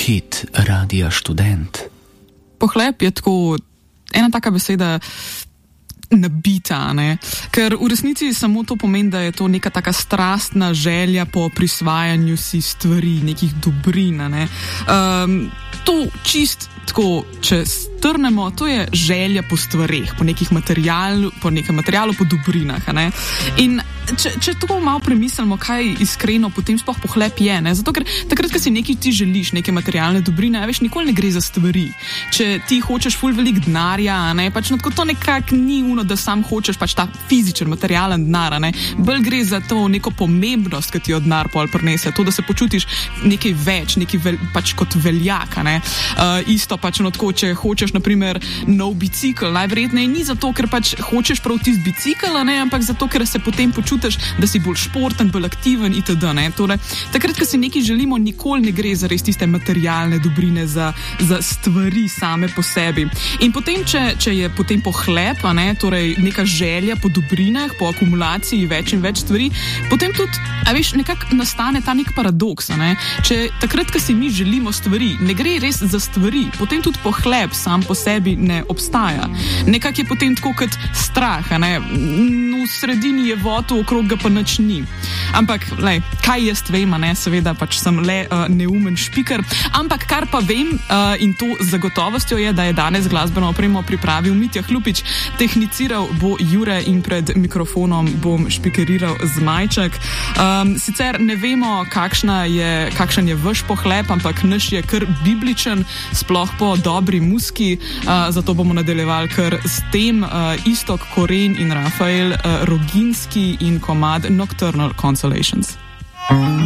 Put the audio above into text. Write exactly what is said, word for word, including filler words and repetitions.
Hit Radia Študent. Pohlep je tako ena taka beseda nabita, ne? Ker v resnici samo to pomeni, da je to neka taka strastna želja po prisvajanju si stvari, nekih dobrin, ne? Um, to čist tako, če strnemo, to je želja po stvareh, po nekih materialu, po nekem materialu, po dobrinah, ne? In če, če tako malo premislimo, kaj iskreno potem sploh pohlep je, ne? Zato, ker takrat, ko si nekaj ti želiš, neke materialne dobrine, veš, nikoli ne gre za stvari. Če ti hočeš ful velik denarja, ne? Pač no, to nekako ni uno, da sam hočeš pač ta fizičen, materialen denar, ne? Bolj gre za to neko pomembnost, ki ti jo denar pol prinese, to, da se počutiš nekaj več, nekaj vel, pač kot veljaka, ne? Uh, isto pač no, tako, če hočeš naprimer nov bicikl, najverjetneje ni zato, ker pač hočeš prav tisti bicikl, ne, ampak zato, ker se potem počutiš, da si bolj športen, bolj aktiven itd. Ne. Torej, takrat, ko si nekaj želimo, nikoli ne gre za res tiste materialne dobrine, za, za stvari same po sebi. In potem, če, če je potem pohlep, ne, torej neka želja po dobrinah, po akumulaciji več in več stvari, potem tudi, a veš, nekako nastane ta nek paradoks, ne. Če takrat, ko si mi želimo stvari, ne gre res za stvari, potem tudi pohlep sam po sebi ne obstaja. Nekak je potem tako kot strah, ne? V sredini je voto, okrog ga pa nič ni. Ampak, lej, kaj jaz vem, ne? Seveda pač sem le uh, neumen špiker, ampak kar pa vem uh, in to z zagotovostjo je, da je danes glasbeno opremo pripravil Mitja Hlupič, tehniciral bo Jure in pred mikrofonom bom špikeriral Zmajček. Um, sicer ne vemo, kakšna je, kakšen je vaš pohlep, ampak naš je kar bibličen, sploh po dobri muski, uh, zato bomo nadaljevali kar s tem. uh, Istok Koren in Rafael uh, Roginski in komad Nocturnal Consolations.